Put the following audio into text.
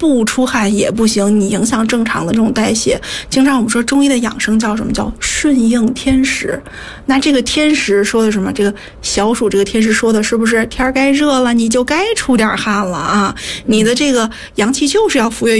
不出汗也不行，你影响正常的这种代谢。经常我们说中医的养生叫什么？叫顺应天时。那这个天时说的什么？这个小暑这个天时说的是不是天该热了，你就该出点汗了啊？你的这个阳气就是要浮跃